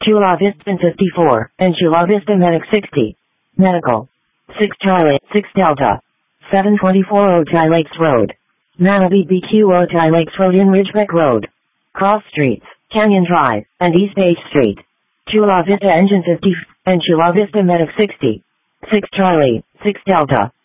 Chula Vista 54, and Chula Vista Medic 60. Medical. 6 Charlie, 6 Delta. 724 Ojai Lakes Road. Manabee BQ Ojai Lakes Road in Ridgeback Road. Cross Streets, Canyon Drive, and East Page Street. Chula Vista Engine 50, and Chula Vista Medic 60. 6 Charlie, 6 Delta.